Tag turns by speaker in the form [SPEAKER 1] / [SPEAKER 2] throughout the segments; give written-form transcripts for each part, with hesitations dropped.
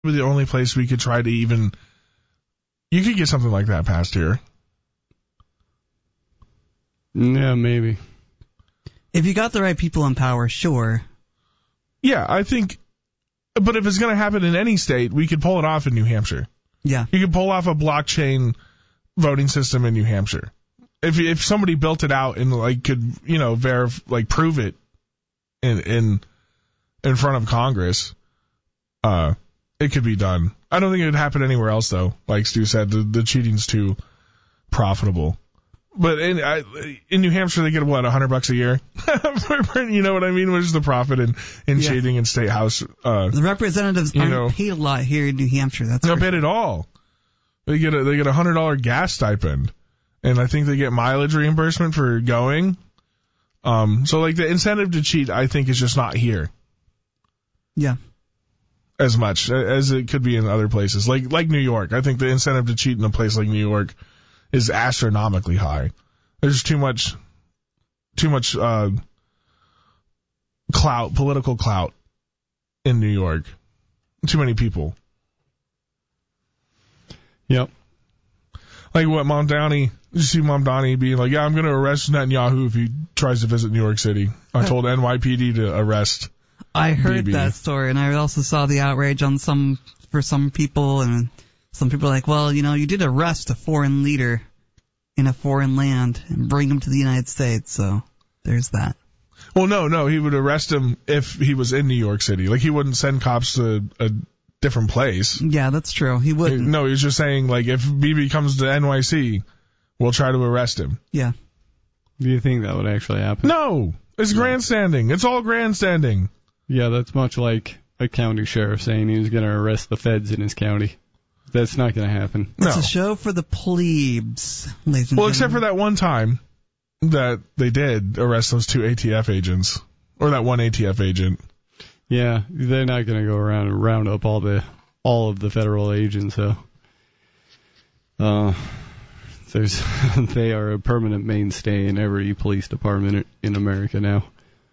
[SPEAKER 1] the only place we could try to even... You could get something like that passed here.
[SPEAKER 2] Yeah, maybe.
[SPEAKER 3] If you got the right people in power, sure.
[SPEAKER 1] Yeah, I think... But if it's going to happen in any state, we could pull it off in New Hampshire.
[SPEAKER 3] Yeah.
[SPEAKER 1] You could pull off a blockchain voting system in New Hampshire. If somebody built it out and could prove it in front of Congress, it could be done. I don't think it would happen anywhere else though. Like Stu said, the cheating's too profitable. But in New Hampshire, they get what, $100 a year? You know what I mean? Which is the profit in cheating in state house.
[SPEAKER 3] The representatives aren't paid a lot here in New Hampshire. That's
[SPEAKER 1] not paid at all. They get a $100 gas stipend, and I think they get mileage reimbursement for going. So the incentive to cheat, I think, is just not here.
[SPEAKER 3] Yeah.
[SPEAKER 1] As much as it could be in other places, like New York. I think the incentive to cheat in a place like New York is astronomically high. There's too much clout, political clout in New York. Too many people.
[SPEAKER 2] Yep.
[SPEAKER 1] Like what Mamdani, you see Mamdani being like, yeah, I'm going to arrest Netanyahu if he tries to visit New York City. I told NYPD to arrest
[SPEAKER 3] I heard
[SPEAKER 1] Bibi.
[SPEAKER 3] that story, and I also saw the outrage on for some people, and some people are like, well, you did arrest a foreign leader in a foreign land and bring him to the United States, so there's that.
[SPEAKER 1] Well, no, he would arrest him if he was in New York City. He wouldn't send cops to a different place.
[SPEAKER 3] Yeah, that's true. He wouldn't.
[SPEAKER 1] No, he was just saying, if Bibi comes to NYC, we'll try to arrest him.
[SPEAKER 3] Yeah.
[SPEAKER 2] Do you think that would actually happen?
[SPEAKER 1] No, it's grandstanding. It's all grandstanding.
[SPEAKER 2] Yeah, that's much like a county sheriff saying he was going to arrest the feds in his county. That's not going to happen.
[SPEAKER 3] It's a show for the plebes, ladies and gentlemen.
[SPEAKER 1] Well, except for that one time that they did arrest those 2 ATF agents, or that 1 ATF agent.
[SPEAKER 2] Yeah, they're not going to go around and round up all of the federal agents, so they are a permanent mainstay in every police department in America now.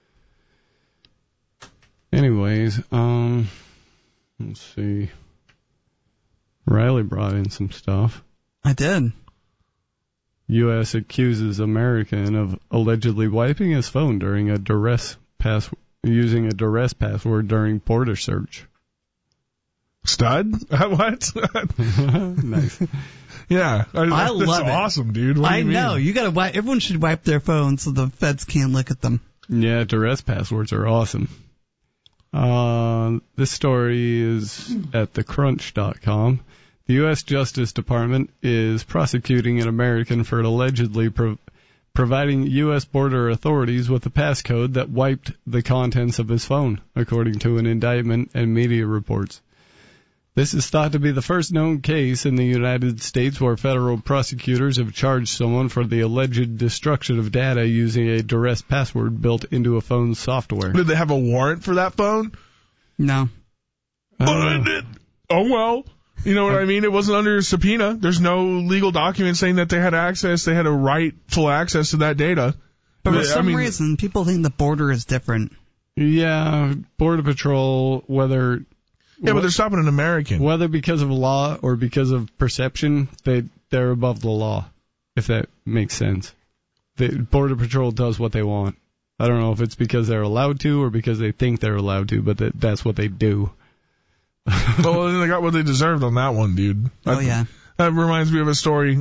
[SPEAKER 2] Anyways, let's see. Riley brought in some stuff.
[SPEAKER 3] I did.
[SPEAKER 2] U.S. accuses American of allegedly wiping his phone during using a duress password during border search.
[SPEAKER 1] Stud? What?
[SPEAKER 2] Nice.
[SPEAKER 1] Yeah,
[SPEAKER 3] I love it.
[SPEAKER 1] That's awesome, dude. What do you mean?
[SPEAKER 3] know. You gotta wipe. Everyone should wipe their phones so the feds can't look at them.
[SPEAKER 2] Yeah, duress passwords are awesome. This story is at thecrunch.com. The U.S. Justice Department is prosecuting an American for allegedly providing U.S. border authorities with a passcode that wiped the contents of his phone, according to an indictment and media reports. This is thought to be the first known case in the United States where federal prosecutors have charged someone for the alleged destruction of data using a duress password built into a phone's software.
[SPEAKER 1] Did they have a warrant for that phone?
[SPEAKER 3] No.
[SPEAKER 1] Oh, well. You know what I mean? It wasn't under a subpoena. There's no legal document saying that they had access. They had a rightful access to that data.
[SPEAKER 3] But for some reason, people think the border is different.
[SPEAKER 2] Yeah, Border Patrol, whether...
[SPEAKER 1] Yeah, but they're stopping an American.
[SPEAKER 2] Whether because of law or because of perception, they're above the law, if that makes sense. The Border Patrol does what they want. I don't know if it's because they're allowed to or because they think they're allowed to, but that's what they do.
[SPEAKER 1] Well, they got what they deserved on that one, dude.
[SPEAKER 3] Yeah.
[SPEAKER 1] That reminds me of a story.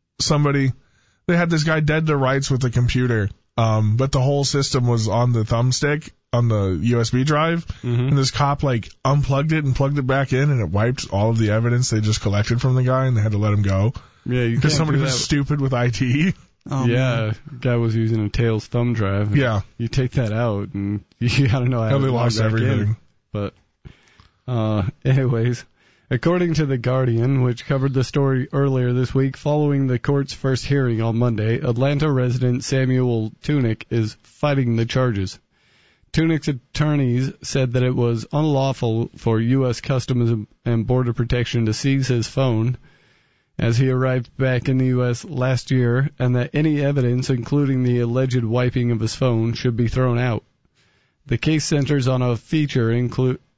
[SPEAKER 1] They had this guy dead to rights with a computer, but the whole system was on the thumbstick, on the USB drive, and this cop, unplugged it and plugged it back in, and it wiped all of the evidence they just collected from the guy, and they had to let him go.
[SPEAKER 2] Yeah,
[SPEAKER 1] because somebody was stupid with IT.
[SPEAKER 3] Oh,
[SPEAKER 2] yeah, guy was using a Tails thumb drive.
[SPEAKER 1] Yeah.
[SPEAKER 2] You take that out, and you gotta know how to
[SPEAKER 1] lost everything.
[SPEAKER 2] In. But, anyways, according to The Guardian, which covered the story earlier this week, following the court's first hearing on Monday, Atlanta resident Samuel Tunick is fighting the charges. Tunick's attorneys said that it was unlawful for U.S. Customs and Border Protection to seize his phone as he arrived back in the U.S. last year, and that any evidence, including the alleged wiping of his phone, should be thrown out. The case centers on a feature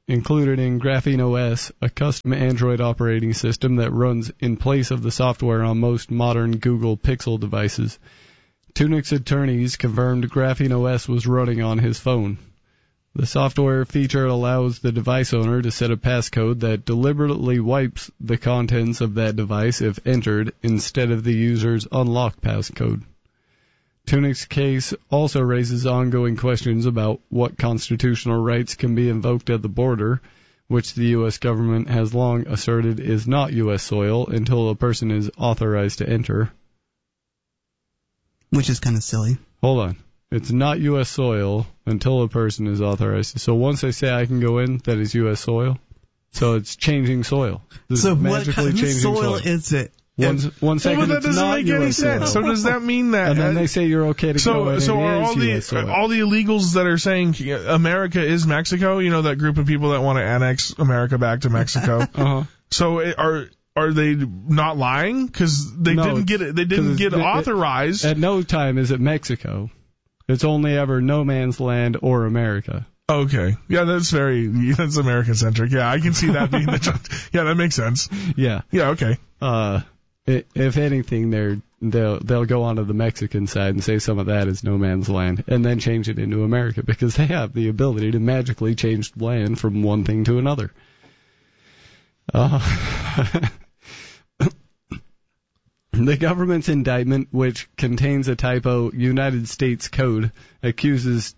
[SPEAKER 2] included in Graphene OS, a custom Android operating system that runs in place of the software on most modern Google Pixel devices. Tunic's attorneys confirmed Graphene OS was running on his phone. The software feature allows the device owner to set a passcode that deliberately wipes the contents of that device if entered instead of the user's unlocked passcode. Tunic's case also raises ongoing questions about what constitutional rights can be invoked at the border, which the U.S. government has long asserted is not U.S. soil until a person is authorized to enter.
[SPEAKER 3] Which is kind of silly.
[SPEAKER 2] Hold on. It's not U.S. soil until a person is authorized. So once they say I can go in, that is U.S. soil. So it's changing soil. This
[SPEAKER 3] So
[SPEAKER 2] is
[SPEAKER 3] what
[SPEAKER 2] magically
[SPEAKER 3] kind of
[SPEAKER 2] changing
[SPEAKER 3] soil is it?
[SPEAKER 2] One second,
[SPEAKER 1] but that
[SPEAKER 2] it's
[SPEAKER 1] doesn't
[SPEAKER 2] not
[SPEAKER 1] make any
[SPEAKER 2] US
[SPEAKER 1] sense.
[SPEAKER 2] soil.
[SPEAKER 1] So does that mean that?
[SPEAKER 2] And then they say you're okay to go in.
[SPEAKER 1] So
[SPEAKER 2] and
[SPEAKER 1] are
[SPEAKER 2] it
[SPEAKER 1] all
[SPEAKER 2] is US soil.
[SPEAKER 1] the illegals that are saying America is Mexico? You know, that group of people that want to annex America back to Mexico.
[SPEAKER 2] Uh-huh.
[SPEAKER 1] So are they not lying? Because they didn't get it. They didn't get authorized.
[SPEAKER 2] At no time is it Mexico. It's only ever no man's land or America.
[SPEAKER 1] Okay. Yeah, that's American centric. Yeah, I can see that being yeah, that makes sense.
[SPEAKER 2] Yeah.
[SPEAKER 1] Yeah, okay.
[SPEAKER 2] If anything, they'll go onto the Mexican side and say some of that is no man's land, and then change it into America because they have the ability to magically change land from one thing to another. The government's indictment, which contains a typo United States Code, accuses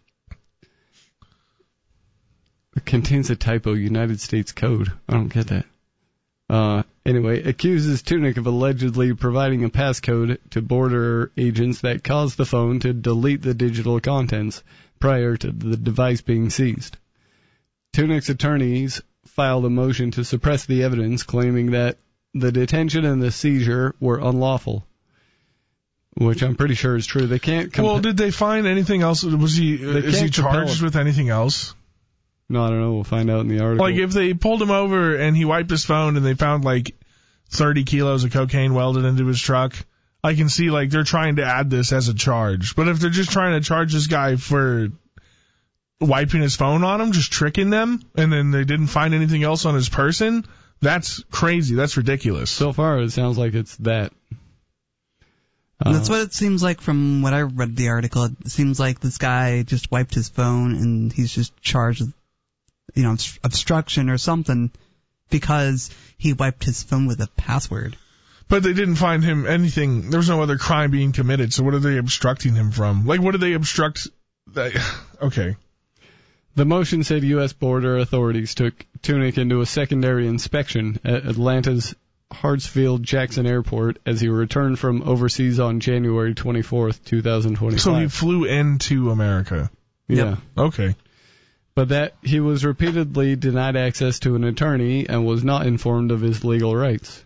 [SPEAKER 2] I don't get that. Anyway, accuses Tunic of allegedly providing a passcode to border agents that caused the phone to delete the digital contents prior to the device being seized. Tunic's attorneys filed a motion to suppress the evidence, claiming that the detention and the seizure were unlawful, which I'm pretty sure is true. They can't.
[SPEAKER 1] Well, did they find anything else? Is he charged with anything else?
[SPEAKER 2] No, I don't know. We'll find out in the article.
[SPEAKER 1] Like if they pulled him over and he wiped his phone and they found like 30 kilos of cocaine welded into his truck, I can see like they're trying to add this as a charge. But if they're just trying to charge this guy for wiping his phone on him, just tricking them, and then they didn't find anything else on his person, that's crazy. That's ridiculous.
[SPEAKER 2] So far, it sounds like it's that.
[SPEAKER 3] That's what it seems like from what I read the article. It seems like this guy just wiped his phone and he's just charged with, obstruction or something because he wiped his phone with a password.
[SPEAKER 1] But they didn't find him anything. There was no other crime being committed. So what are they obstructing him from? Like, what do they obstruct? Okay.
[SPEAKER 2] The motion said U.S. border authorities took Tunic into a secondary inspection at Atlanta's Hartsfield-Jackson Airport as he returned from overseas on January 24th, 2025.
[SPEAKER 1] So he flew into America.
[SPEAKER 2] Yeah.
[SPEAKER 3] Yep.
[SPEAKER 1] Okay.
[SPEAKER 2] But that he was repeatedly denied access to an attorney and was not informed of his legal rights.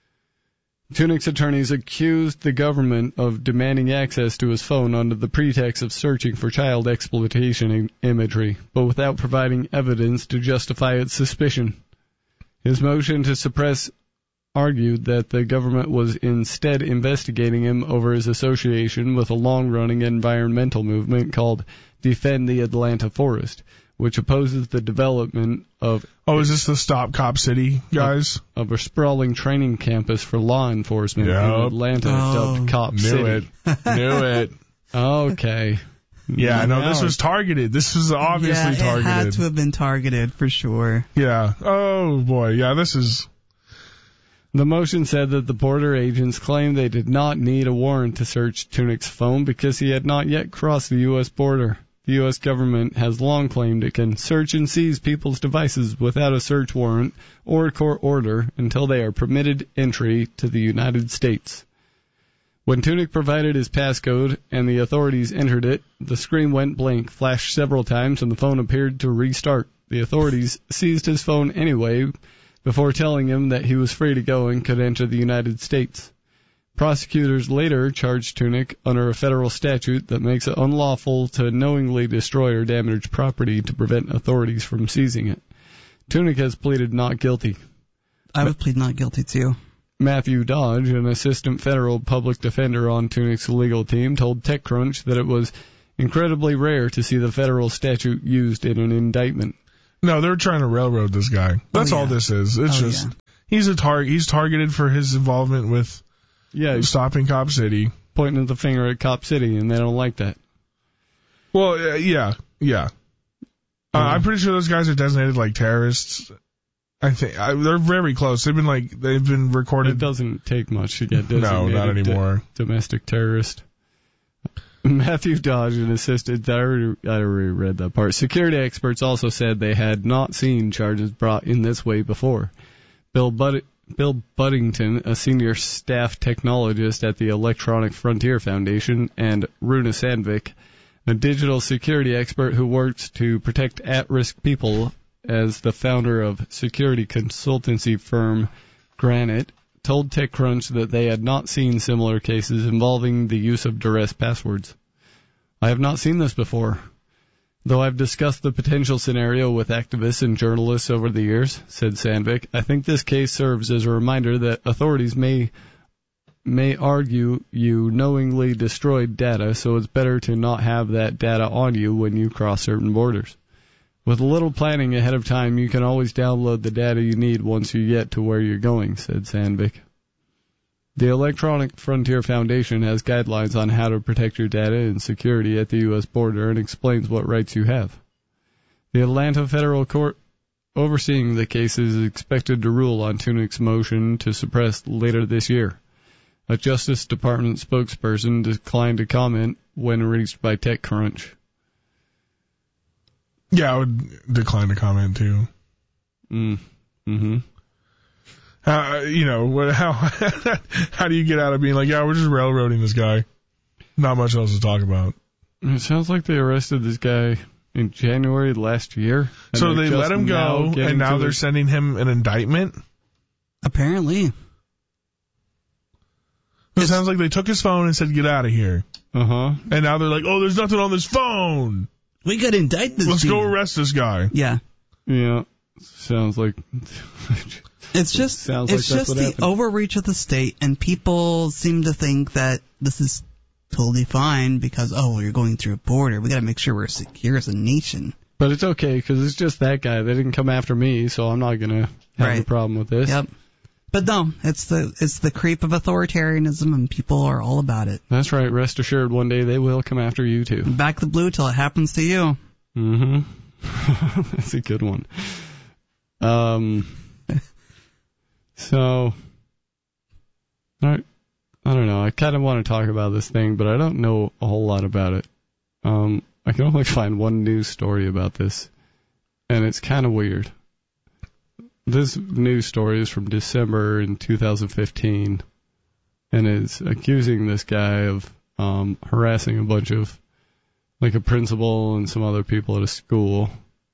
[SPEAKER 2] Tunic's attorneys accused the government of demanding access to his phone under the pretext of searching for child exploitation imagery, but without providing evidence to justify its suspicion. His motion to suppress argued that the government was instead investigating him over his association with a long-running environmental movement called Defend the Atlanta Forest, which opposes the development of...
[SPEAKER 1] Oh, is this the Stop Cop City guys?
[SPEAKER 2] Of a sprawling training campus for law enforcement in Atlanta dubbed Cop City.
[SPEAKER 1] Knew it.
[SPEAKER 2] Okay.
[SPEAKER 1] Yeah, I know this was targeted. This was obviously targeted.
[SPEAKER 3] It had to have been targeted for sure.
[SPEAKER 1] Yeah. Oh, boy. Yeah, this is...
[SPEAKER 2] The motion said that the border agents claimed they did not need a warrant to search Tunic's phone because he had not yet crossed the U.S. border. The U.S. government has long claimed it can search and seize people's devices without a search warrant or a court order until they are permitted entry to the United States. When Tunic provided his passcode and the authorities entered it, the screen went blank, flashed several times, and the phone appeared to restart. The authorities seized his phone anyway before telling him that he was free to go and could enter the United States. Prosecutors later charged Tunic under a federal statute that makes it unlawful to knowingly destroy or damage property to prevent authorities from seizing it. Tunic has pleaded not guilty.
[SPEAKER 3] I would plead not guilty too.
[SPEAKER 2] Matthew Dodge, an assistant federal public defender on Tunic's legal team, told TechCrunch that it was incredibly rare to see the federal statute used in an indictment.
[SPEAKER 1] No, they're trying to railroad this guy. That's all this is. It's just he's he's targeted for his involvement with stopping Cop City.
[SPEAKER 2] Pointing the finger at Cop City, and they don't like that.
[SPEAKER 1] Well, yeah. I'm pretty sure those guys are designated like terrorists. I think they're very close. They've been recorded.
[SPEAKER 2] It doesn't take much to get designated.
[SPEAKER 1] No, not anymore.
[SPEAKER 2] Domestic terrorist. Matthew Dodge, an assistant. I already read that part. Security experts also said they had not seen charges brought in this way before. Bill Buddington, a senior staff technologist at the Electronic Frontier Foundation, and Runa Sandvik, a digital security expert who works to protect at-risk people as the founder of security consultancy firm Granite, told TechCrunch that they had not seen similar cases involving the use of duress passwords. I have not seen this before. Though I've discussed the potential scenario with activists and journalists over the years, said Sandvik, I think this case serves as a reminder that authorities may argue you knowingly destroyed data, so it's better to not have that data on you when you cross certain borders. With a little planning ahead of time, you can always download the data you need once you get to where you're going, said Sandvik. The Electronic Frontier Foundation has guidelines on how to protect your data and security at the U.S. border and explains what rights you have. The Atlanta Federal Court overseeing the case is expected to rule on Tunic's motion to suppress later this year. A Justice Department spokesperson declined to comment when reached by TechCrunch.
[SPEAKER 1] Yeah, I would decline to comment too.
[SPEAKER 2] Mm-hmm.
[SPEAKER 1] How do you get out of being like, yeah, we're just railroading this guy? Not much else to talk about.
[SPEAKER 2] It sounds like they arrested this guy in January last year.
[SPEAKER 1] So they let him go, and now they're sending him an indictment?
[SPEAKER 3] Apparently.
[SPEAKER 1] It sounds like they took his phone and said, get out of here.
[SPEAKER 2] Uh-huh.
[SPEAKER 1] And now they're like, oh, there's nothing on this phone.
[SPEAKER 3] We could indict this
[SPEAKER 1] Let's
[SPEAKER 3] dude.
[SPEAKER 1] go arrest this guy.
[SPEAKER 3] Yeah.
[SPEAKER 2] Yeah. Sounds like...
[SPEAKER 3] It's just the overreach of the state, and people seem to think that this is totally fine because, you're going through a border. We got to make sure we're secure as a nation.
[SPEAKER 2] But it's okay because it's just that guy. They didn't come after me, so I'm not going to have a problem with this.
[SPEAKER 3] Yep. But no, it's the creep of authoritarianism, and people are all about it.
[SPEAKER 2] That's right. Rest assured, one day they will come after you too.
[SPEAKER 3] Back the blue till it happens to you.
[SPEAKER 2] Mm-hmm. That's a good one. So, I don't know. I kind of want to talk about this thing, but I don't know a whole lot about it. I can only find one news story about this, and it's kind of weird. This news story is from December in 2015, and it's accusing this guy of harassing a bunch of, like a principal and some other people at a school,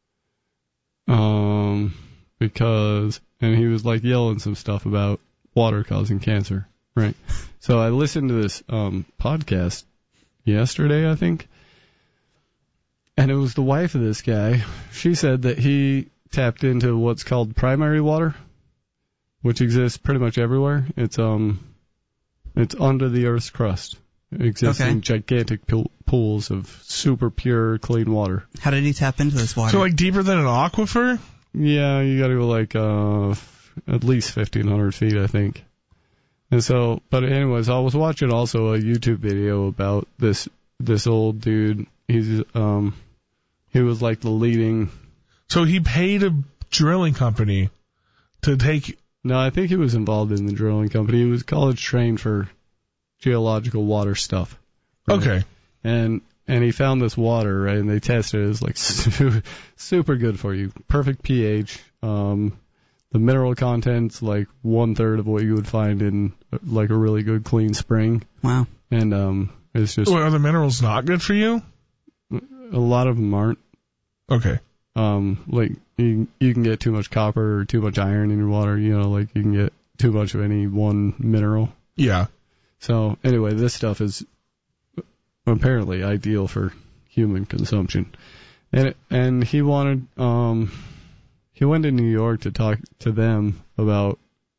[SPEAKER 2] and he was like yelling some stuff about water causing cancer, right? So I listened to this podcast yesterday, I think, and it was the wife of this guy. She said that he tapped into what's called primary water, which exists pretty much everywhere. It's under the Earth's crust. It exists in gigantic pools of super pure, clean water.
[SPEAKER 3] How did he tap into this water?
[SPEAKER 1] So like deeper than an aquifer?
[SPEAKER 2] Yeah, you got to go like at least 1,500 feet, I think. And so, but anyways, I was watching also a YouTube video about this old dude. He was like the leading.
[SPEAKER 1] So he paid a drilling company to take.
[SPEAKER 2] No, I think he was involved in the drilling company. He was college trained for geological water stuff. Right? Okay. And he found this water, right? And they tested it. It's like super good for you. Perfect pH. The mineral content's like 1/3 of what you would find in like a really good clean spring.
[SPEAKER 3] Wow.
[SPEAKER 2] And it's just.
[SPEAKER 1] Well, are the minerals not good for you?
[SPEAKER 2] A lot of them aren't.
[SPEAKER 1] Okay.
[SPEAKER 2] Like you can get too much copper or too much iron in your water. You know, like you can get too much of any one mineral.
[SPEAKER 1] Yeah.
[SPEAKER 2] So anyway, this stuff is apparently ideal for human consumption. And he wanted he went to New York to talk to them about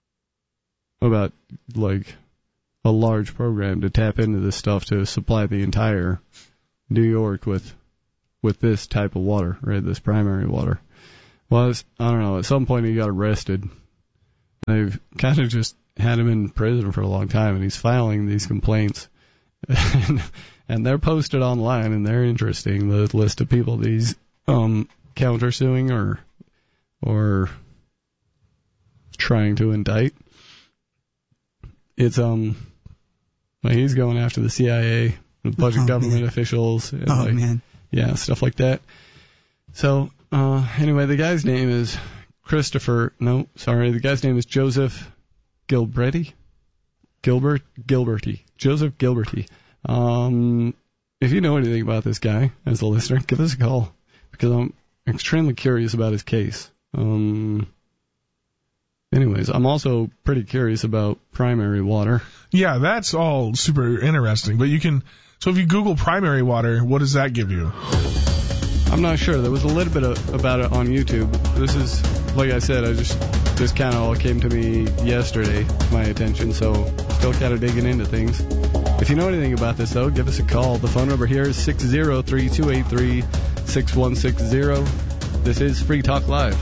[SPEAKER 2] like a large program to tap into this stuff to supply the entire New York with this type of water, right? This primary water. was, I don't know, at some point he got arrested. They've kind of just had him in prison for a long time, and he's filing these complaints. And they're posted online, and they're interesting, the list of people that he's countersuing or trying to indict. It's he's going after the CIA, a bunch of government officials, and
[SPEAKER 3] man.
[SPEAKER 2] Yeah, stuff like that. So anyway, the guy's name is the guy's name is Joseph Gilberti. Joseph Gilberti. If you know anything about this guy as a listener, give us a call, because I'm extremely curious about his case. Anyways, I'm also pretty curious about primary water.
[SPEAKER 1] Yeah, that's all super interesting. But so if you Google primary water, what does that give you?
[SPEAKER 2] I'm not sure. There was a little bit about it on YouTube. This is, like I said, this kind of all came to me yesterday, my attention, so still kind of digging into things. If you know anything about this, though, give us a call. The phone number here is 603-283-6160. This is Free Talk Live.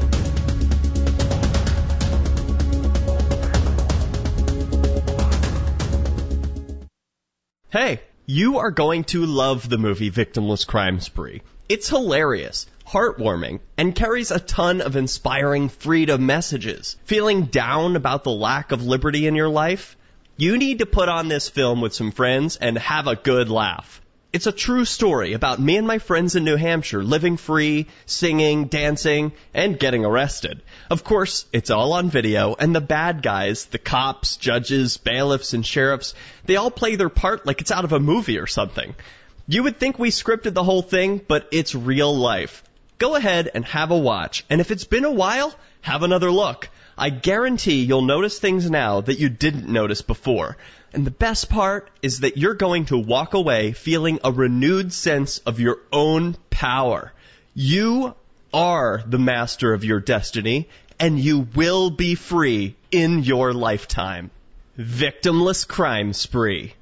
[SPEAKER 4] Hey, you are going to love the movie Victimless Crime Spree. It's hilarious, heartwarming, and carries a ton of inspiring freedom messages. Feeling down about the lack of liberty in your life? You need to put on this film with some friends and have a good laugh. It's a true story about me and my friends in New Hampshire living free, singing, dancing, and getting arrested. Of course, it's all on video, and the bad guys, the cops, judges, bailiffs, and sheriffs, they all play their part like it's out of a movie or something. You would think we scripted the whole thing, but it's real life. Go ahead and have a watch, and if it's been a while, have another look. I guarantee you'll notice things now that you didn't notice before. And the best part is that you're going to walk away feeling a renewed sense of your own power. You are the master of your destiny, and you will be free in your lifetime. Victimless Crime Spree.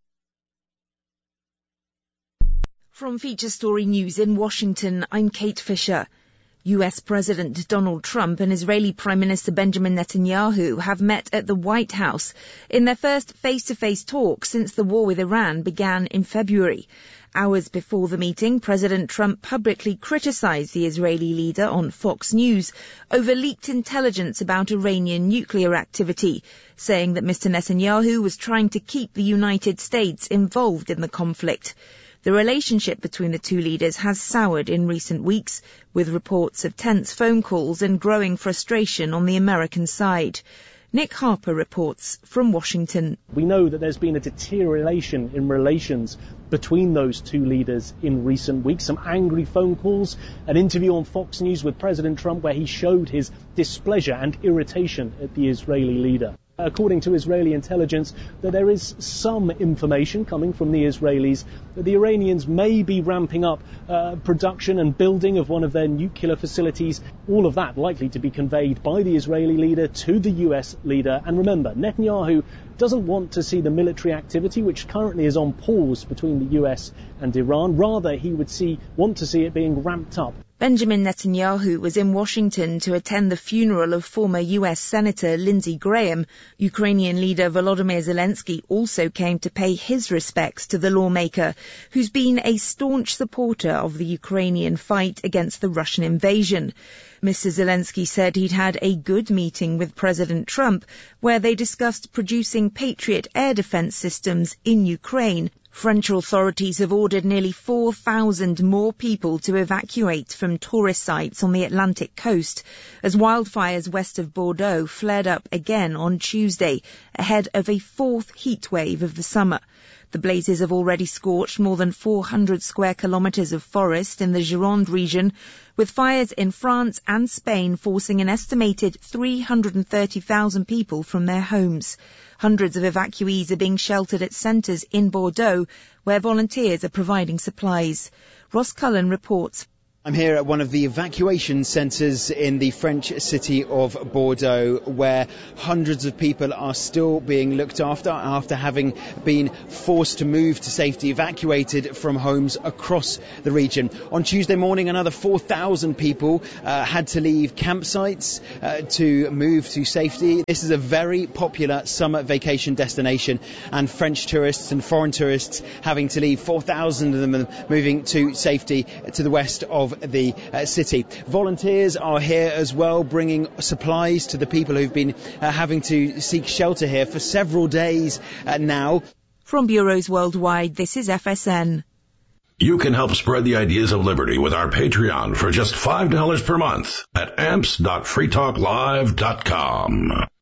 [SPEAKER 5] From Feature Story News in Washington, I'm Kate Fisher. US President Donald Trump and Israeli Prime Minister Benjamin Netanyahu have met at the White House in their first face-to-face talk since the war with Iran began in February. Hours before the meeting, President Trump publicly criticized the Israeli leader on Fox News over leaked intelligence about Iranian nuclear activity, saying that Mr. Netanyahu was trying to keep the United States involved in the conflict. The relationship between the two leaders has soured in recent weeks, with reports of tense phone calls and growing frustration on the American side. Nick Harper reports from Washington.
[SPEAKER 6] We know that there's been a deterioration in relations between those two leaders in recent weeks. Some angry phone calls, an interview on Fox News with President Trump where he showed his displeasure and irritation at the Israeli leader. According to Israeli intelligence, that there is some information coming from the Israelis that the Iranians may be ramping up production and building of one of their nuclear facilities. All of that likely to be conveyed by the Israeli leader to the US leader. And remember, Netanyahu doesn't want to see the military activity, which currently is on pause between the US and Iran. Rather, he would want to see it being ramped up.
[SPEAKER 5] Benjamin Netanyahu was in Washington to attend the funeral of former U.S. Senator Lindsey Graham. Ukrainian leader Volodymyr Zelensky also came to pay his respects to the lawmaker, who's been a staunch supporter of the Ukrainian fight against the Russian invasion. Mr. Zelensky said he'd had a good meeting with President Trump, where they discussed producing Patriot air defense systems in Ukraine. French authorities have ordered nearly 4,000 more people to evacuate from tourist sites on the Atlantic coast as wildfires west of Bordeaux flared up again on Tuesday ahead of a fourth heat wave of the summer. The blazes have already scorched more than 400 square kilometres of forest in the Gironde region, with fires in France and Spain forcing an estimated 330,000 people from their homes. Hundreds of evacuees are being sheltered at centres in Bordeaux, where volunteers are providing supplies. Ross Cullen reports.
[SPEAKER 7] I'm here at one of the evacuation centres in the French city of Bordeaux, where hundreds of people are still being looked after having been forced to move to safety, evacuated from homes across the region. On Tuesday morning, another 4,000 people had to leave campsites to move to safety. This is a very popular summer vacation destination, and French tourists and foreign tourists having to leave, 4,000 of them moving to safety to the west of the city. Volunteers are here as well, bringing supplies to the people who've been having to seek shelter here for several days now.
[SPEAKER 5] From bureaus worldwide, this is FSN.
[SPEAKER 8] You can help spread the ideas of liberty with our Patreon for just $5 per month at amps.freetalklive.com.